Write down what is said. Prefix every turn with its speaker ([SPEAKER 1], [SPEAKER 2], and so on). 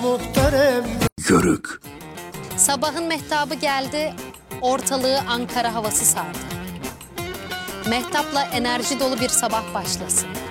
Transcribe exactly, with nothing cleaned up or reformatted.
[SPEAKER 1] muhterem.
[SPEAKER 2] Yörük.
[SPEAKER 3] Sabahın mehtabı geldi, ortalığı Ankara havası sardı. Mehtapla enerji dolu bir sabah başlasın.